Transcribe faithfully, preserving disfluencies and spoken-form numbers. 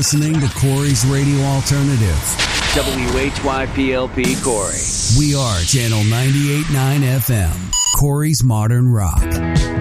listening to Corey's Radio Alternative. W H Y P L P Corey. We are Channel ninety-eight point nine F M, Corey's Modern Rock.